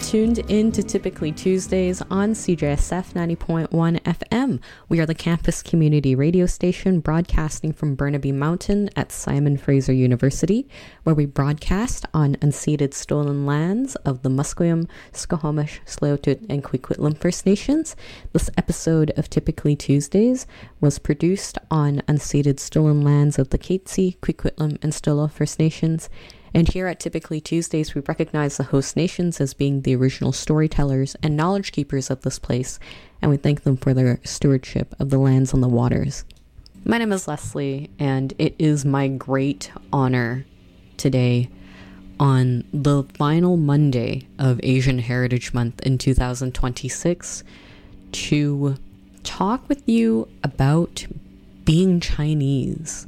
tuned in to Typically Tuesdays on CJSF 90.1 FM. We are the campus community radio station broadcasting from Burnaby Mountain at Simon Fraser University, where we broadcast on unceded stolen lands of the Musqueam, Squamish, Tsleil-Waututh, and Coquitlam First Nations. This episode of Typically Tuesdays was produced on unceded stolen lands of the Katzie, Coquitlam, and Stilla First Nations. And here at Typically Tuesdays, we recognize the host nations as being the original storytellers and knowledge keepers of this place, and we thank them for their stewardship of the lands and the waters. My name is Leslie, and it is my great honor today, on the final Monday of Asian Heritage Month in 2026, to talk with you about being Chinese.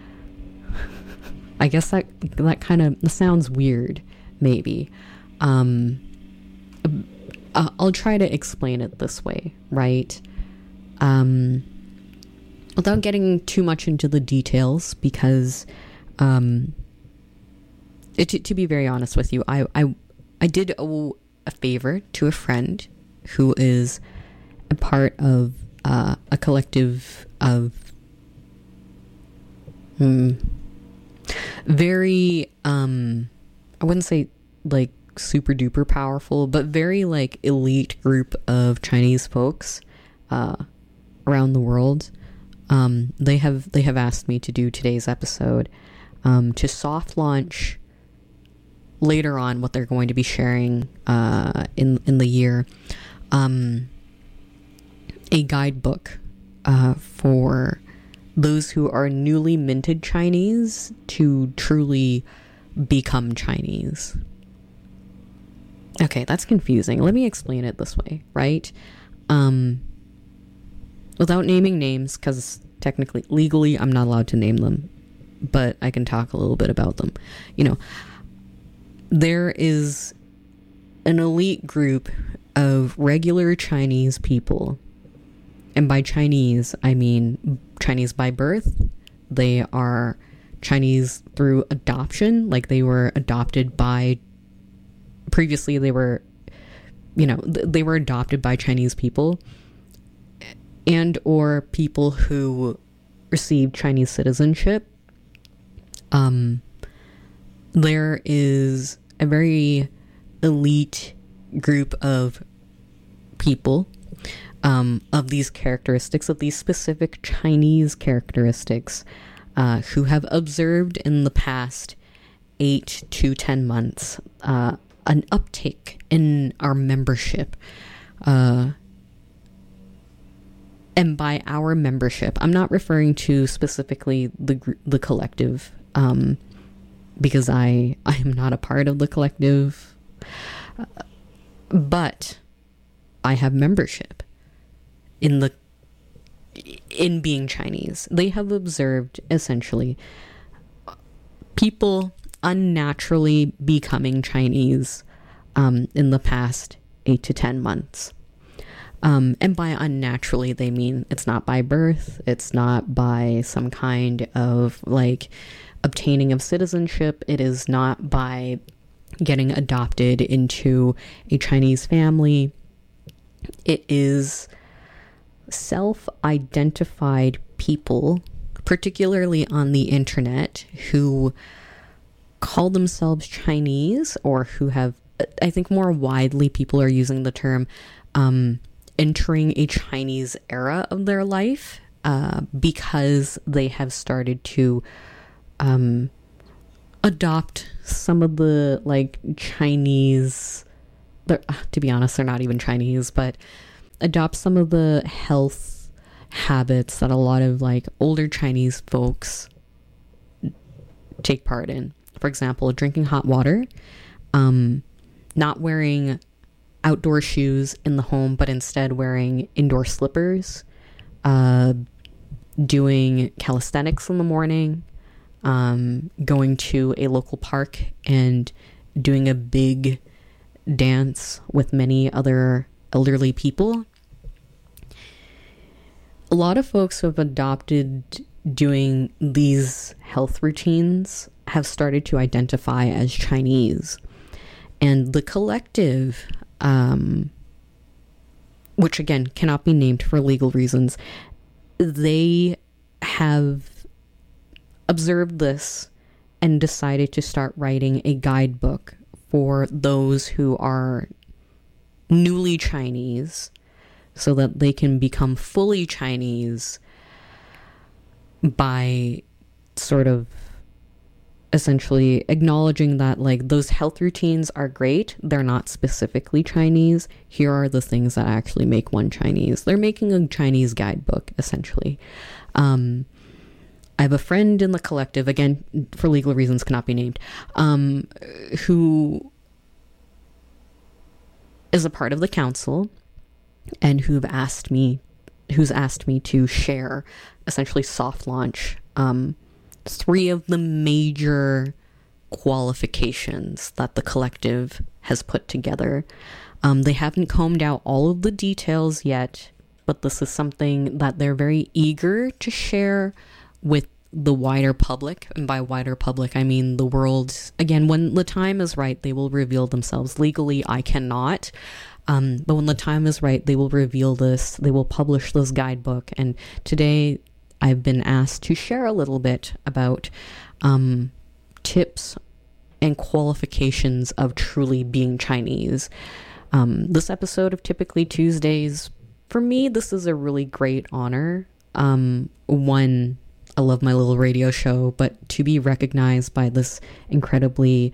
I guess that kind of sounds weird, maybe. I'll try to explain it this way, right? Without getting too much into the details, because to be very honest with you, I did owe a favor to a friend who is a part of a collective of very I wouldn't say like super duper powerful, but very like elite group of Chinese folks around the world. They have asked me to do today's episode to soft launch later on what they're going to be sharing in the year, a guidebook for those who are newly minted Chinese to truly become Chinese. Okay, that's confusing. Let me explain it this way, right? Without naming names, because technically, legally, I'm not allowed to name them, but I can talk a little bit about them. You know, there is an elite group of regular Chinese people, and by Chinese, I mean Chinese by birth. They are Chinese through adoption, like they were adopted by, previously they were, they were adopted by Chinese people, and or people who received Chinese citizenship. There is a very elite group of people of these characteristics, of these specific Chinese characteristics, who have observed in the past 8 to 10 months an uptick in our membership. And by our membership, I'm not referring to specifically the collective, because I am not a part of the collective, but I have membership in being Chinese. They have observed essentially people unnaturally becoming Chinese in the past 8 to 10 months. And by unnaturally, they mean it's not by birth, it's not by some kind of like obtaining of citizenship, it is not by getting adopted into a Chinese family. It is self-identified people, particularly on the internet, who call themselves Chinese, or who have, I think more widely people are using the term, entering a Chinese era of their life, because they have started to adopt some of the like Chinese, to be honest, they're not even Chinese, but adopt some of the health habits that a lot of like older Chinese folks take part in. For example, drinking hot water, not wearing outdoor shoes in the home, but instead wearing indoor slippers, doing calisthenics in the morning, going to a local park and doing a big dance with many other elderly people. A lot of folks who have adopted doing these health routines have started to identify as Chinese. And the collective which again cannot be named for legal reasons, they have observed this and decided to start writing a guidebook for those who are newly Chinese so that they can become fully Chinese by sort of essentially acknowledging that, like, those health routines are great. They're not specifically Chinese. Here are the things that actually make one Chinese. They're making a Chinese guidebook, essentially. I have a friend in the collective, again, for legal reasons cannot be named, who is a part of the council and who's asked me to share, essentially soft launch, 3 of the major qualifications that the collective has put together. They haven't combed out all of the details yet, but this is something that they're very eager to share with the wider public. And by wider public, I mean the world. Again, when the time is right, they will reveal themselves. Legally, I cannot. But when the time is right, they will reveal this. They will publish this guidebook. And today, I've been asked to share a little bit about tips and qualifications of truly being Chinese. This episode of Typically Tuesdays, for me, this is a really great honor. One, I love my little radio show, but to be recognized by this incredibly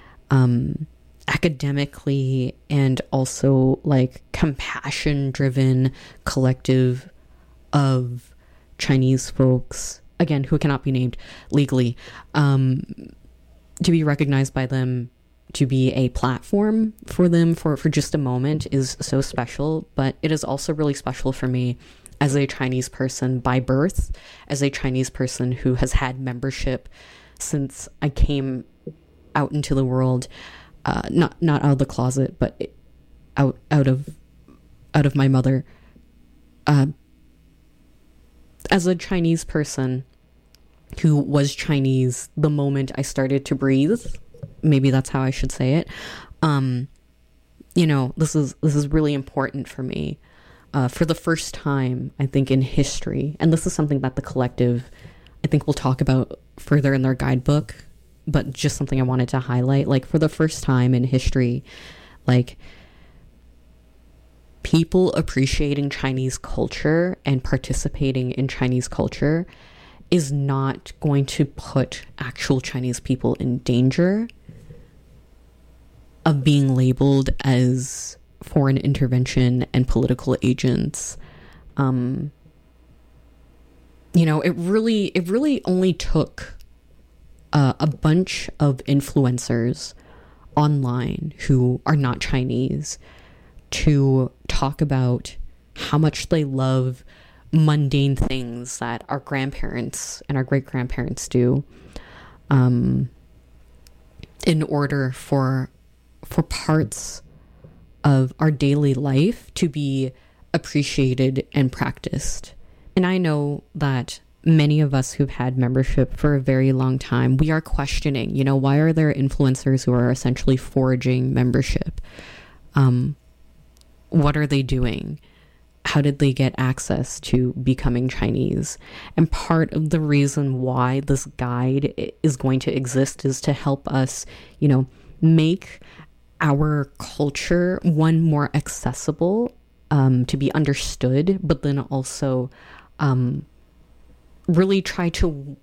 academically and also like compassion-driven collective of Chinese folks, again, who cannot be named legally, to be recognized by them, to be a platform for them for just a moment is so special. But it is also really special for me as a Chinese person by birth, as a Chinese person who has had membership since I came out into the world, not out of the closet, but out of my mother. As a Chinese person who was Chinese the moment I started to breathe, maybe that's how I should say it. This is really important for me. For the first time, I think, in history, and this is something that the collective, I think, will talk about further in their guidebook, but just something I wanted to highlight. Like, for the first time in history, like, people appreciating Chinese culture and participating in Chinese culture is not going to put actual Chinese people in danger of being labeled as foreign intervention and political agents. It really only took a bunch of influencers online who are not Chinese to talk about how much they love mundane things that our grandparents and our great-grandparents do, in order for parts of our daily life to be appreciated and practiced. And I know that many of us who've had membership for a very long time, we are questioning, why are there influencers who are essentially foraging membership? What are they doing? How did they get access to becoming Chinese? And part of the reason why this guide is going to exist is to help us, make our culture, one, more accessible, to be understood, but then also really try to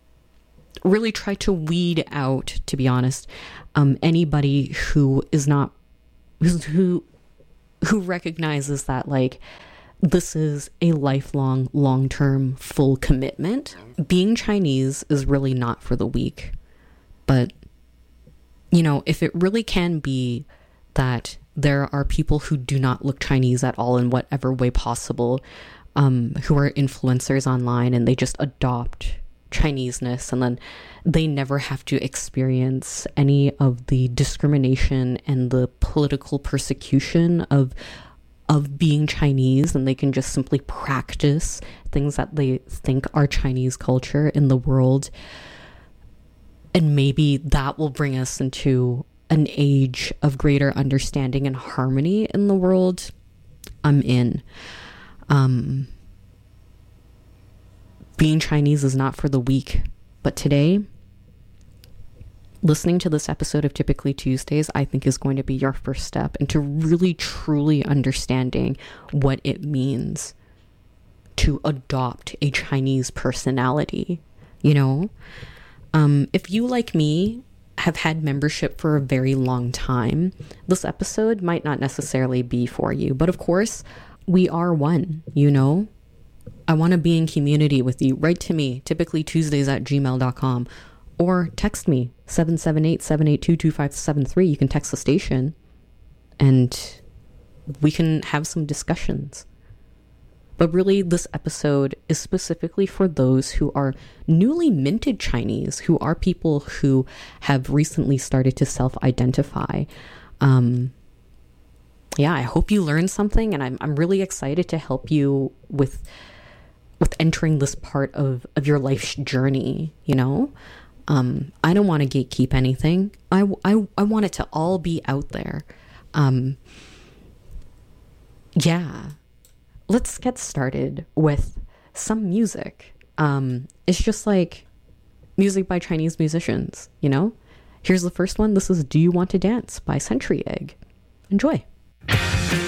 weed out, to be honest, anybody who is not, who recognizes that, like, this is a lifelong, long-term, full commitment. Being Chinese is really not for the weak. But, if it really can be that there are people who do not look Chinese at all in whatever way possible, who are influencers online and they just adopt Chineseness, and then they never have to experience any of the discrimination and the political persecution of being Chinese, and they can just simply practice things that they think are Chinese culture in the world. And maybe that will bring us into an age of greater understanding and harmony in the world, I'm in. Being Chinese is not for the weak, but today, listening to this episode of Typically Tuesdays, I think is going to be your first step into really truly understanding what it means to adopt a Chinese personality, you know? If you, like me, have had membership for a very long time, this episode might not necessarily be for you. But of course, we are one, you know? I want to be in community with you. Write to me, typicallytuesdays@gmail.com, or text me, 778-782-2573. You can text the station, and we can have some discussions. But really, this episode is specifically for those who are newly minted Chinese, who are people who have recently started to self-identify. I hope you learned something, and I'm really excited to help you with entering this part of your life's journey, you know? I don't want to gatekeep anything. I want it to all be out there. Let's get started with some music. It's just like music by Chinese musicians, you know? Here's the first one. This is Do You Want to Dance by Century Egg. Enjoy.